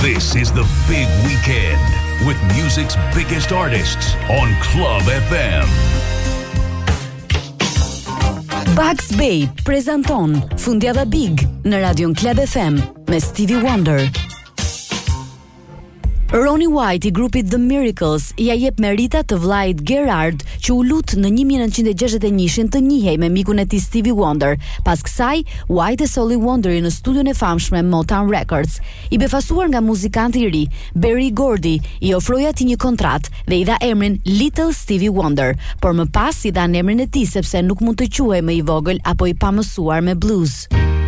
This is the big weekend with music's biggest artists on Club FM. Bugs Bay prezanton Fundjava Big në Radion Club FM me Stevie Wonder. Ronnie White I grupit The Miracles ja jep merita të vllait Gerard që u lut në 1961 të njihej me mikun e tij Stevie Wonder. Pas kësaj, White e solli Wonderi në studion e famshme Motown Records. I befasuar nga muzikanti I ri, Berry Gordy, I ofroi atij një kontratë dhe I dha emrin Little Stevie Wonder, por më pas I dha emrin e tij sepse nuk mund të quhej më I vogël apo I pamësuar me blues.